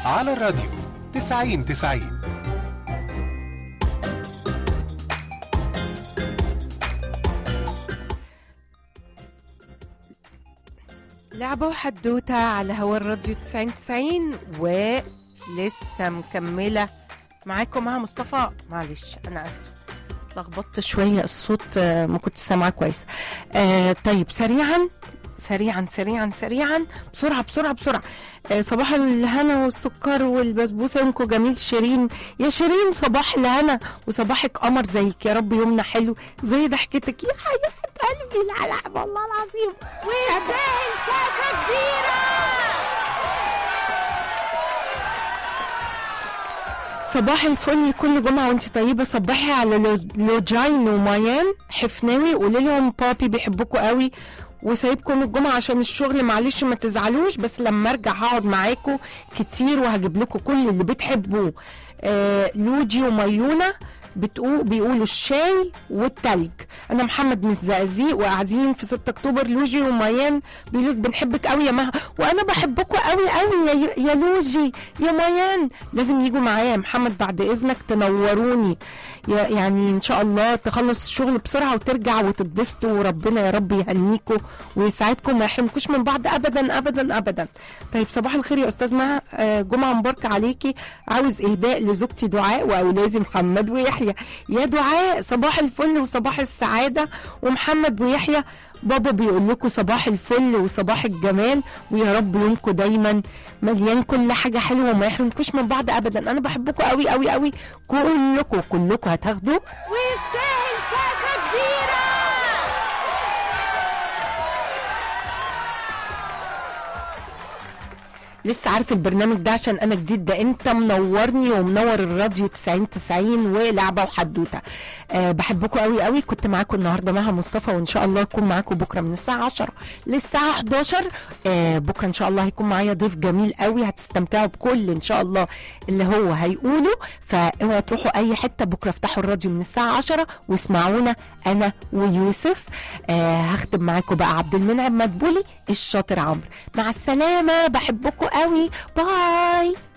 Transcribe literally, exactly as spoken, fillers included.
على الراديو تسعين تسعين. لعبة وحدوتة على هوا الراديو تسعين تسعين، ولسه مكملة معاكم مع مصطفى. معلش أنا أسف لخبطت شوية الصوت، ما كنت سامعة كويس. آه طيب سريعا سريعا سريعا سريعا بسرعة بسرعة بسرعة. آه صباح الهنا والسكر والبسبوسة، يومكم جميل. شيرين، يا شيرين صباح الهنا وصباحك قمر زيك، يا رب يومنا حلو زي ضحكتك يا حياة قلبي العلعب والله العظيم، ويستاهل سقفة كبيرة. صباح الفل، كل جمعة وانت طيبة. صباحي على لوجين وميان حفناوي، قولي لهم بابي بيحبكوا قوي وسايبكم الجمعة عشان الشغل، معلش ما تزعلوش، بس لما ارجع هقعد معاكم كتير وهجيب لكم كل اللي بتحبوه. آه لوجي وميونة بتقول بيقولوا الشاي والتلج. انا محمد من الزقازيق وقاعدين في ستة اكتوبر. لوجي وميان بيقولوا بنحبك قوي يا مها، وانا بحبكوا قوي قوي يا, يا لوجي يا ميان. لازم يجوا معايا يا محمد بعد اذنك، تنوروني يعني ان شاء الله. تخلص الشغل بسرعه وترجع وتتبسطوا، وربنا يا رب يهنيكم ويسعدكم، ما يحرمكوش من بعض ابدا ابدا ابدا. طيب صباح الخير يا استاذ مها، جمعه مباركه عليكي. عاوز اهداء لزوجتي دعاء واولادي محمد ويحيى. يا دعاء صباح الفل وصباح السعاده، ومحمد ويحيى بابا بيقول لكم صباح الفل وصباح الجمال، ويا رب يومكم دايما مليان كل حاجه حلوه وما يحرمكوش من بعض ابدا. انا بحبكم قوي قوي قوي كلكم كلكم. هتاخدوا ويستاهل سقفه كبيره. لسه عارف البرنامج ده عشان انا جديد، ده انت منورني ومنور الراديو تسعين تسعين ولعبه وحدوته. أه بحبكم قوي قوي. كنت معاكم النهارده مها مصطفى، وان شاء الله اكون معاكم بكره من الساعه عشرة للساعه حداشر. أه بكره ان شاء الله هيكون معايا ضيف جميل قوي، هتستمتعوا بكل ان شاء الله اللي هو هيقوله. فاوعوا تروحوا اي حته، بكره افتحوا الراديو من الساعه عشرة واسمعونا انا ويوسف. أه هختم معاكم بقى عبد المنعم مدبولي الشاطر عمرو. مع السلامه، بحبكم قوي، باي.